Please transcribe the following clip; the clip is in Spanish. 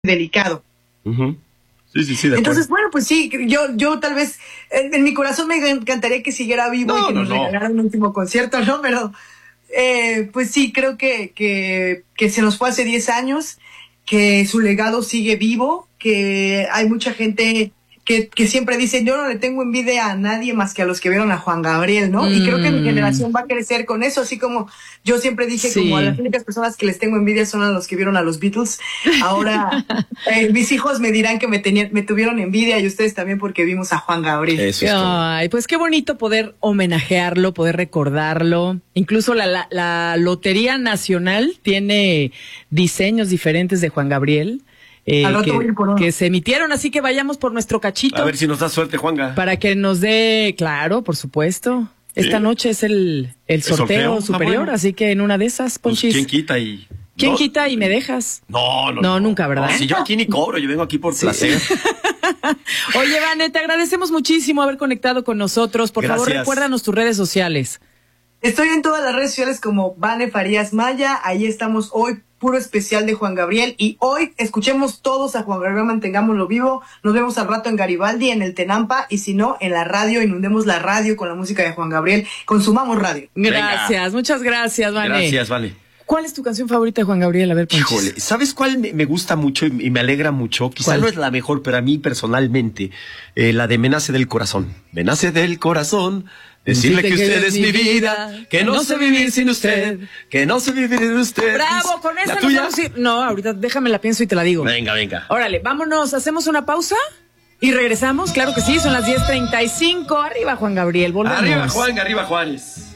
delicado. Uh-huh. Sí, de Entonces, bueno, pues sí, yo tal vez, en mi corazón me encantaría que siguiera vivo y que nos regalara un último concierto, ¿no? Pero, pues sí, creo que se nos fue hace 10 años, que su legado sigue vivo, que hay mucha gente que siempre dice, yo no le tengo envidia a nadie más que a los que vieron a Juan Gabriel, ¿no? Y creo que mi generación va a crecer con eso, así como yo siempre dije, como a las únicas personas que les tengo envidia son a los que vieron a los Beatles. Ahora mis hijos me dirán que me tuvieron envidia, y ustedes también, porque vimos a Juan Gabriel. Eso es todo. Ay, pues qué bonito poder homenajearlo, poder recordarlo. Incluso la Lotería Nacional tiene diseños diferentes de Juan Gabriel. Que se emitieron, así que vayamos por nuestro cachito. A ver si nos da suerte, Juanga. Para que nos dé, claro, por supuesto. ¿Sí? Esta noche es el sorteo superior, bueno. Así que en una de esas, Ponchis. Pues, ¿quién quita y me dejas? No, nunca, ¿verdad? No, si yo aquí ni cobro, yo vengo aquí por placer. Oye, Vane, te agradecemos muchísimo haber conectado con nosotros. Por favor, recuérdanos tus redes sociales. Estoy en todas las redes sociales como Vane Farías Maya. Ahí estamos hoy, puro especial de Juan Gabriel. Y hoy escuchemos todos a Juan Gabriel, mantengámoslo vivo. Nos vemos al rato en Garibaldi, en el Tenampa, y si no, en la radio. Inundemos la radio con la música de Juan Gabriel. Consumamos radio. Gracias, venga. Muchas gracias, Vane. Gracias, Vane. ¿Cuál es tu canción favorita de Juan Gabriel? A ver, Ponchis. Híjole, ¿sabes cuál me gusta mucho y me alegra mucho? Quizá no es la mejor, pero a mí personalmente, la de Me nace del corazón. Me nace del corazón decirle que usted es mi vida, que no sé vivir sin usted, que no sé vivir sin usted. ¡Bravo! Con esa nos vamos a ir. No, ahorita déjame la pienso y te la digo. Venga. Órale, vámonos, hacemos una pausa y regresamos. Claro que sí, son las 10:35. Arriba, Juan Gabriel, volvemos. Arriba, Juan, arriba, Juárez.